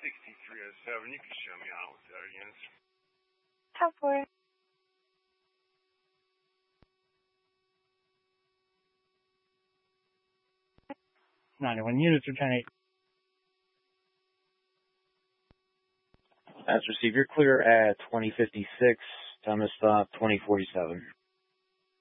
6307. You can show me out with that again. 10-4. 91 units, return 8. That's received. You're clear at 2056. Time to stop 2047.